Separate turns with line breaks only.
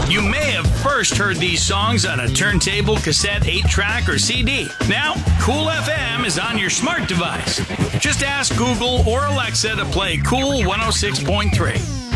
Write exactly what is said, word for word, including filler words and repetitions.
You may have first heard these songs on a turntable, cassette, eight track, or C D. Now, Cool F M is on your smart device. Just ask Google or Alexa to play Cool one oh six point three.